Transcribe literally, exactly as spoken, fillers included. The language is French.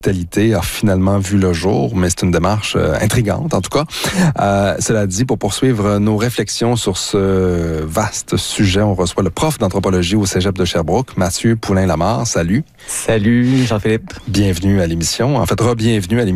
totalité a finalement vu le jour, mais c'est une démarche euh, intrigante en tout cas. Euh, cela dit, pour poursuivre nos réflexions sur ce vaste sujet, on reçoit le prof d'anthropologie au Cégep de Sherbrooke, Mathieu Poulin-Lamarre. Salut. Salut Jean-Philippe. Bienvenue à l'émission. En fait, re-bienvenue à l'émission.